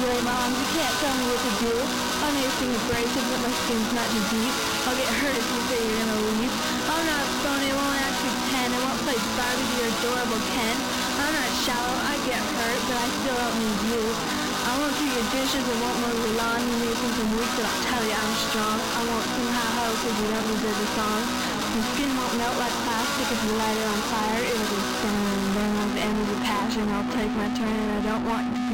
Really, Mom, you can't tell me what to do. I know you seem abrasive, but my skin's not too deep. I'll get hurt if you say you're gonna leave. I'm not phony, won't act pretend. I won't play Barbie to your adorable Ken. I'm not shallow, I get hurt, but I still don't need you. I won't do your dishes and won't mow your lawn. You may think I'm weak, but I'll tell you I'm strong. I won't sing ha-ho because you don't deserve a song. Your skin won't melt like plastic if you light it on fire. It'll be burn, burn like the end of your passion. I'll take my turn and I don't want